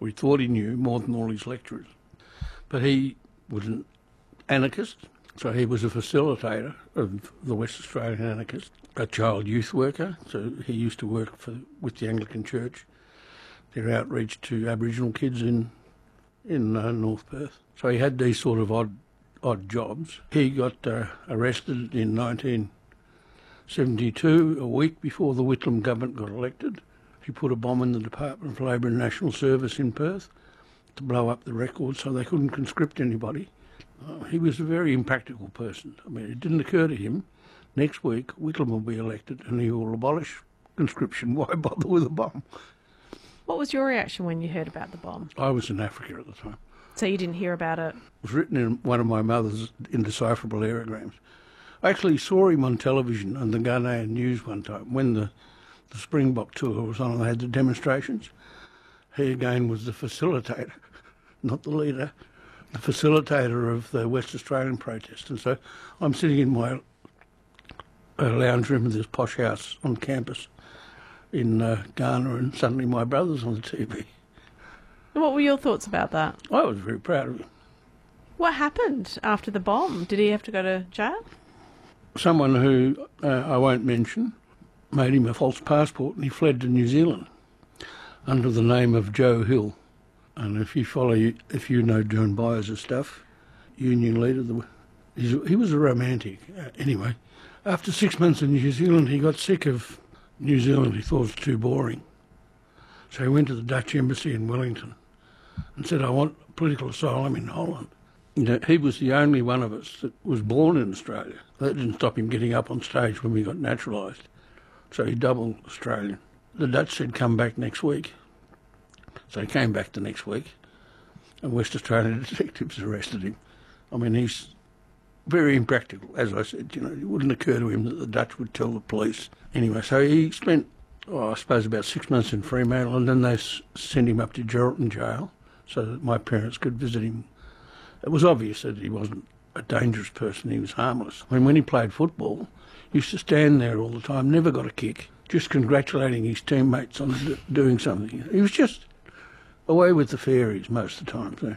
or he thought he knew more than all his lecturers. But he was an anarchist, so he was a facilitator of the West Australian anarchists, a child youth worker, so he used to work with the Anglican Church, their outreach to Aboriginal kids in North Perth. So he had these sort of odd jobs. He got arrested in 1972, a week before the Whitlam government got elected. He put a bomb in the Department for Labour and National Service in Perth to blow up the records so they couldn't conscript anybody. He was a very impractical person. I mean, it didn't occur to him, next week Whitlam will be elected and he will abolish conscription. Why bother with a bomb? What was your reaction when you heard about the bomb? I was in Africa at the time. So you didn't hear about it? It was written in one of my mother's indecipherable aerograms. I actually saw him on television on the Ghanaian news one time when the Springbok tour was on and they had the demonstrations. He again was the facilitator, not the leader, the facilitator of the West Australian protest. And so I'm sitting in my lounge room of this posh house on campus in Ghana, and suddenly my brother's on the TV. What were your thoughts about that? I was very proud of him. What happened after the bomb? Did he have to go to jail? Someone who I won't mention made him a false passport and he fled to New Zealand under the name of Joe Hill. And if you know John Byers' stuff, union leader, he was a romantic. Anyway, after 6 months in New Zealand, he got sick of New Zealand. He thought it was too boring. So he went to the Dutch embassy in Wellington and said, I want political asylum in Holland. You know, he was the only one of us that was born in Australia. That didn't stop him getting up on stage when we got naturalised. So he doubled Australian. The Dutch said, come back next week. So he came back the next week and West Australian detectives arrested him. I mean, he's very impractical. As I said, you know, it wouldn't occur to him that the Dutch would tell the police. Anyway, so he spent, I suppose, about 6 months in Fremantle, and then they sent him up to Geraldton Jail so that my parents could visit him. It was obvious that he wasn't a dangerous person, he was harmless. I mean, when he played football, he used to stand there all the time, never got a kick, just congratulating his teammates on doing something. He was just away with the fairies most of the time.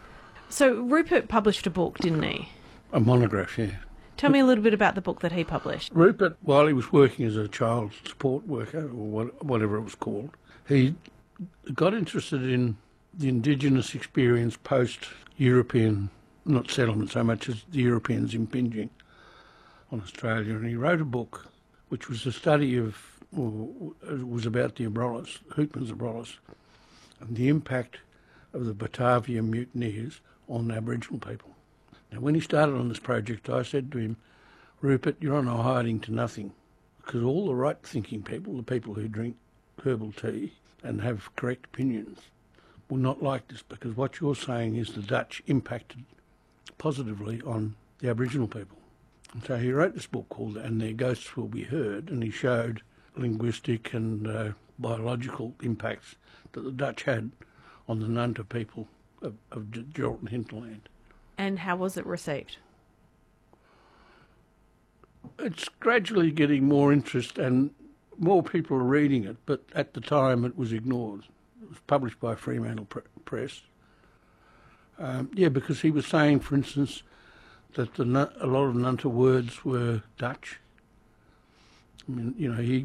So Rupert published a book, didn't he? A monograph, yeah. Tell me a little bit about the book that he published. Rupert, while he was working as a child support worker, or whatever it was called, he got interested in the Indigenous experience post-European, not settlement so much as the Europeans impinging on Australia, and he wrote a book which was a study of, or it was about the Abrolhos, Hootman's Abrolhos, and the impact of the Batavia mutineers on Aboriginal people. Now, when he started on this project, I said to him, Rupert, you're on a hiding to nothing, because all the right-thinking people, the people who drink herbal tea and have correct opinions, will not like this, because what you're saying is the Dutch impacted positively on the Aboriginal people. And so he wrote this book called And Their Ghosts Will Be Heard, and he showed linguistic and biological impacts that the Dutch had on the Nunta people of Geraldton hinterland. And how was it received? It's gradually getting more interest and more people are reading it, but at the time it was ignored. It was published by Fremantle Press. Because he was saying, for instance, that a lot of Nunta words were Dutch. I mean, you know, he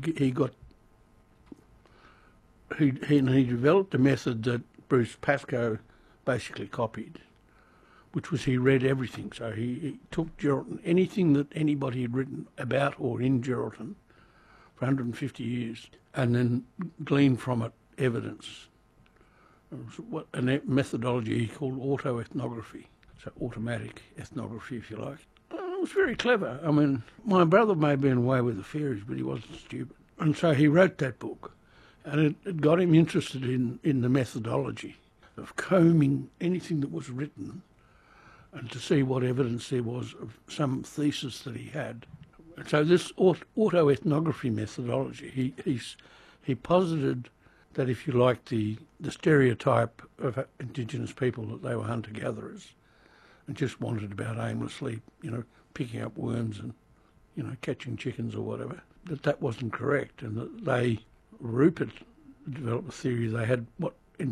developed a method that Bruce Pascoe basically copied, which was he read everything. So he took Geraldton, anything that anybody had written about or in Geraldton for 150 years, and then gleaned from it evidence. It was a methodology he called autoethnography, so automatic ethnography, if you like. It was very clever. I mean, my brother may have been away with the fairies, but he wasn't stupid. And so he wrote that book, and it got him interested in the methodology of combing anything that was written and to see what evidence there was of some thesis that he had. So this autoethnography methodology, he posited that, if you like, the stereotype of Indigenous people, that they were hunter-gatherers and just wandered about aimlessly, you know, picking up worms and, you know, catching chickens or whatever, that wasn't correct, and that Rupert developed a theory they had what in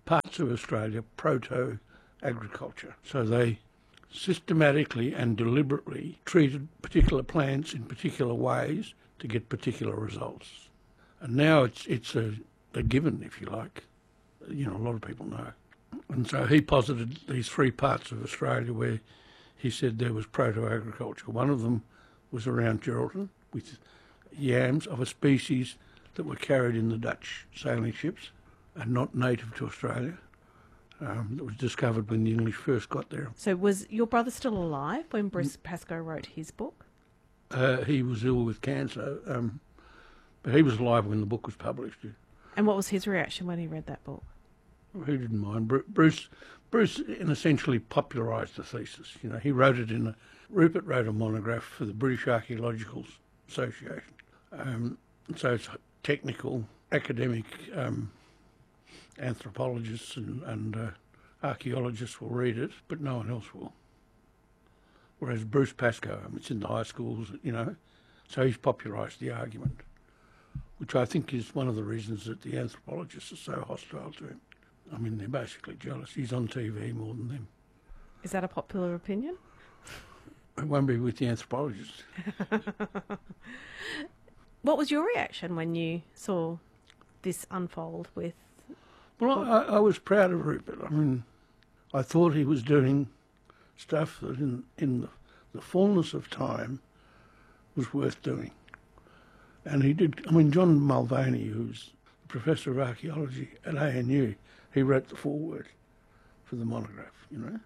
parts of Australia proto-agriculture. So they systematically and deliberately treated particular plants in particular ways to get particular results. And now it's a given, if you like. You know, a lot of people know. And so he posited these three parts of Australia where he said there was proto-agriculture. One of them was around Geraldton with yams of a species that were carried in the Dutch sailing ships and not native to Australia. That was discovered when the English first got there. So was your brother still alive when Bruce Pascoe wrote his book? He was ill with cancer, but he was alive when the book was published. And what was his reaction when he read that book? He didn't mind. Bruce essentially popularised the thesis. You know, he wrote it Rupert wrote a monograph for the British Archaeological Association. So it's technical, academic anthropologists and archaeologists will read it, but no one else will. Whereas Bruce Pascoe, it's in the high schools, you know, so he's popularised the argument, which I think is one of the reasons that the anthropologists are so hostile to him. I mean, they're basically jealous. He's on TV more than them. Is that a popular opinion? It won't be with the anthropologists. What was your reaction when you saw this unfold with... Well, I was proud of Rupert. I mean, I thought he was doing stuff that in the fullness of time was worth doing. And he did. I mean, John Mulvaney, who's the Professor of Archaeology at ANU, he wrote the foreword for the monograph, you know.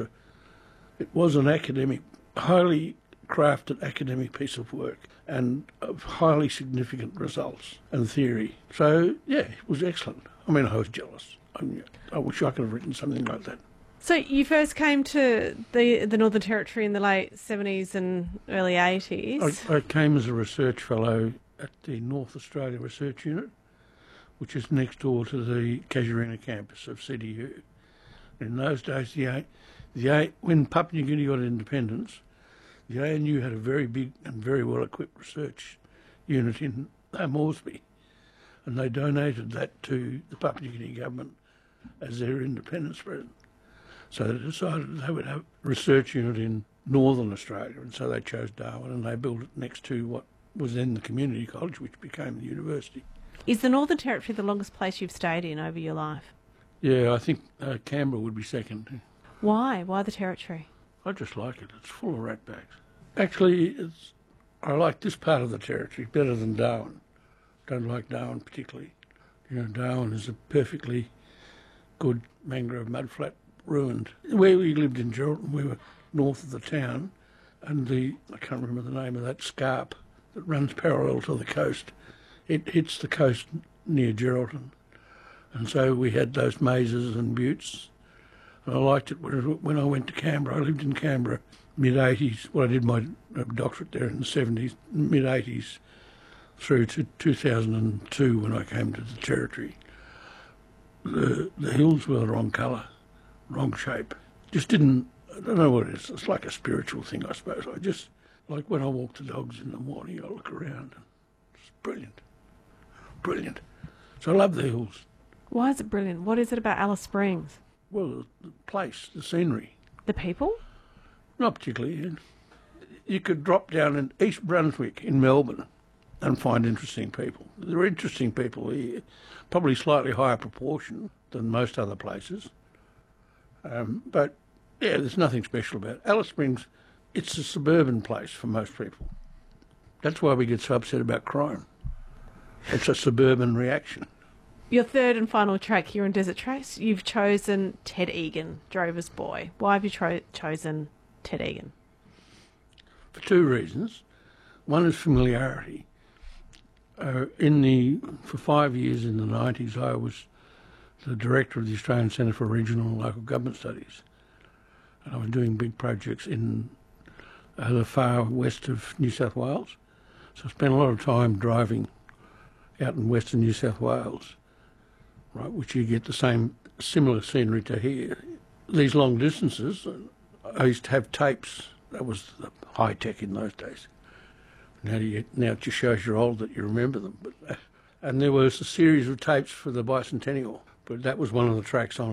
It was an academic, highly crafted academic piece of work and of highly significant results and theory. So, yeah, it was excellent. I mean, I was jealous. I wish I could have written something like that. So you first came to the Northern Territory in the late 70s and early 80s. I came as a research fellow at the North Australia Research Unit, which is next door to the Casuarina campus of CDU. In those days, when Papua New Guinea got independence, the ANU had a very big and very well-equipped research unit in Moresby, and they donated that to the Papua New Guinea government as their independence present. So they decided they would have a research unit in Northern Australia, and so they chose Darwin, and they built it next to what was then the community college, which became the university. Is the Northern Territory the longest place you've stayed in over your life? Yeah, I think Canberra would be second. Why? Why the Territory? I just like it. It's full of ratbags. Actually, I like this part of the Territory better than Darwin. Don't like Darwin particularly. You know, Darwin is a perfectly good mangrove mudflat, ruined. Where we lived in Geraldton, we were north of the town, and I can't remember the name of that scarp that runs parallel to the coast. It hits the coast near Geraldton. And so we had those mazes and buttes. And I liked it when I went to Canberra. I lived in Canberra mid-80s. Well, I did my doctorate there in the 70s, mid-80s, through to 2002 when I came to the Territory. The hills were the wrong colour, wrong shape. Just didn't, I don't know what it is. It's like a spiritual thing, I suppose. I just, like when I walk the dogs in the morning, I look around. It's brilliant. Brilliant. So I love the hills. Why is it brilliant? What is it about Alice Springs? Well, the place, the scenery. The people? Not particularly. You could drop down in East Brunswick in Melbourne and find interesting people. There are interesting people here, probably slightly higher proportion than most other places. But, yeah, there's nothing special about it. Alice Springs, it's a suburban place for most people. That's why we get so upset about crime. It's a suburban reaction. Your third and final track here on Desert Tracks, you've chosen Ted Egan, Drover's Boy. Why have you chosen Ted Egan? For two reasons. One is familiarity. For 5 years in the 90s, I was the director of the Australian Centre for Regional and Local Government Studies. And I was doing big projects in the far west of New South Wales. So I spent a lot of time driving out in western New South Wales, right, which you get the similar scenery to here. These long distances, I used to have tapes. That was the high tech in those days. Now it just shows you're old that you remember them. And there was a series of tapes for the bicentennial. but that was one of the tracks on it.